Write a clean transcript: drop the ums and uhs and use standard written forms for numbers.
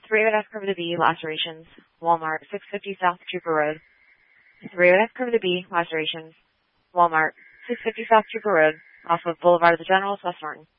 3 F curve to B, lacerations, Walmart, 650 South Trooper Road. 3 F curve to B, lacerations, Walmart, 650 South Trooper Road, off of Boulevard of the Generals, West Norton.